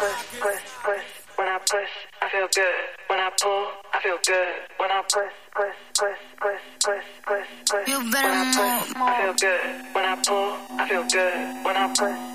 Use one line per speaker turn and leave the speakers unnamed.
When I push, I feel good. When I pull, I feel good. When I push.
You
When
better
I
move,
push, I feel good. When I pull, I feel good. When I push.